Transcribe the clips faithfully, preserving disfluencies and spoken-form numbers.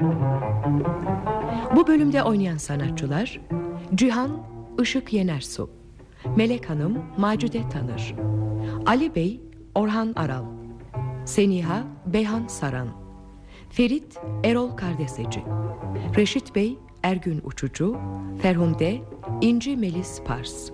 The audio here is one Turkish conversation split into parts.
Bu bölümde oynayan sanatçılar: Cihan Işık Yenersu, Melek Hanım Macide Tanır, Ali Bey Orhan Aral, Seniha Beyhan Saran, Ferit Erol Kardeseci, Reşit Bey Ergün Uçucu, Ferhunde İnci Melis Pars.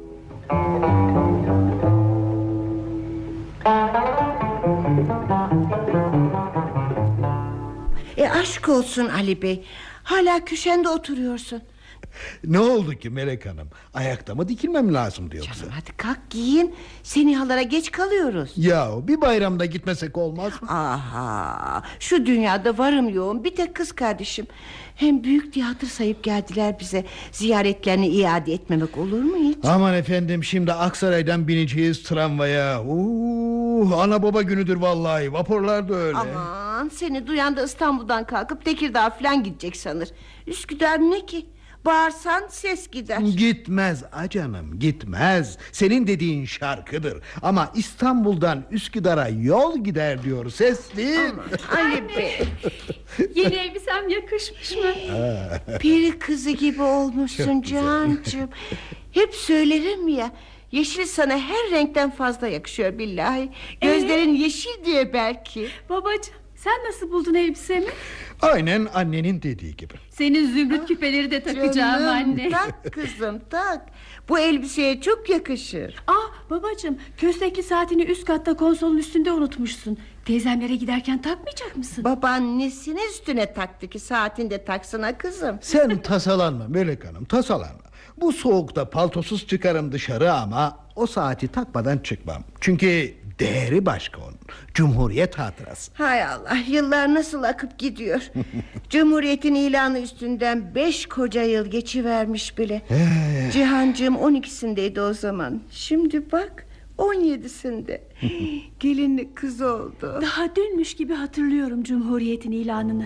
E aşk olsun Ali Bey, hala köşende oturuyorsun. Ne oldu ki Melek Hanım? Ayakta mı dikilmem lazımdı yoksa? Canım hadi kalk giyin, Senihalara geç kalıyoruz. Ya bir bayramda gitmesek olmaz mı? Aha, şu dünyada varım yoğun bir tek kız kardeşim. Hem büyük diye hatır sayıp geldiler bize. Ziyaretlerini iade etmemek olur mu hiç? Aman efendim, şimdi Aksaray'dan bineceğiz tramvaya. Uuu, ana baba günüdür vallahi, vapurlar da öyle. Aman, seni duyan da İstanbul'dan kalkıp Tekirdağ falan gidecek sanır. Üsküdar ne ki? Bağırsan ses gider. Gitmez acanım, gitmez. Senin dediğin şarkıdır. Ama İstanbul'dan Üsküdar'a yol gider diyor sesli. Aman Ali Bey, yeni elbisem yakışmış mı? peri kızı gibi olmuşsun Cihancığım. Hep söylerim ya, yeşil sana her renkten fazla yakışıyor billahi. Gözlerin ee? yeşil diye belki. Babacığım, sen nasıl buldun elbisemi? Aynen annenin dediği gibi. Senin zümrüt küpeleri de takacağım. Canım, anne. tak kızım tak. Bu elbiseye çok yakışır. Ah babacığım, köstekli saatini üst katta konsolun üstünde unutmuşsun. Teyzemlere giderken takmayacak mısın? Baban nesini üstüne taktı ki saatinde taksana kızım. Sen tasalanma Melek Hanım, tasalanma. Bu soğukta paltosuz çıkarım dışarı ama o saati takmadan çıkmam. Çünkü değeri başka onun. Cumhuriyet hatırası. Hay Allah, yıllar nasıl akıp gidiyor. Cumhuriyetin ilanı üstünden beş koca yıl geçivermiş bile. Cihancığım on ikisindeydi o zaman. Şimdi bak on yedisinde. Gelinlik kız oldu. Daha dünmüş gibi hatırlıyorum Cumhuriyetin ilanını.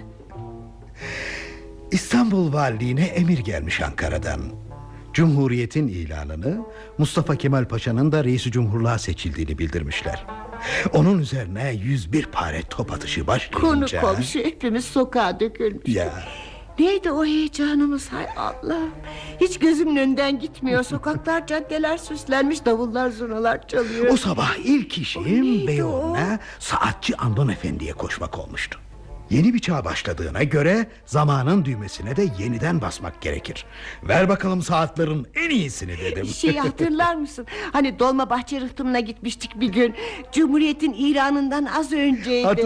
İstanbul Valiliğine emir gelmiş Ankara'dan. Cumhuriyetin ilanını Mustafa Kemal Paşa'nın da reisi cumhurluğa seçildiğini bildirmişler. Onun üzerine yüz bir pare top atışı başlayınca... Konu komşu hepimiz sokağa dökülmüş. Ya. Neydi o heyecanımız, hay Allah. Hiç gözümün önünden gitmiyor. Sokaklar, caddeler süslenmiş, davullar zurnalar çalıyor. O sabah ilk işim Beyoğlu'na saatçi Andon Efendi'ye koşmak olmuştu. Yeni bir çağ başladığına göre zamanın düğmesine de yeniden basmak gerekir. Ver bakalım saatlerin en iyisini dedim. Şeyi hatırlar mısın? Hani Dolmabahçe rıhtımına gitmiştik bir gün. Cumhuriyetin ilanından az önceydi.